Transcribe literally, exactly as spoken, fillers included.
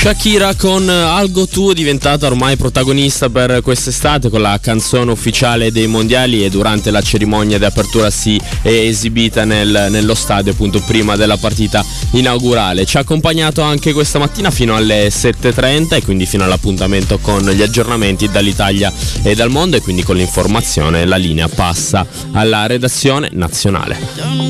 Shakira con Algo Tu, diventata ormai protagonista per quest'estate con la canzone ufficiale dei mondiali, e durante la cerimonia di apertura si è esibita nel, nello stadio appunto prima della partita inaugurale. Ci ha accompagnato anche questa mattina fino alle sette e trenta, e quindi fino all'appuntamento con gli aggiornamenti dall'Italia e dal mondo, e quindi con l'informazione la linea passa alla redazione nazionale.